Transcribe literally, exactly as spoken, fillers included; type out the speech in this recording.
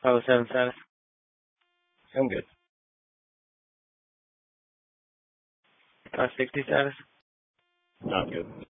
five oh seven status. I'm good. five sixty status. Not good.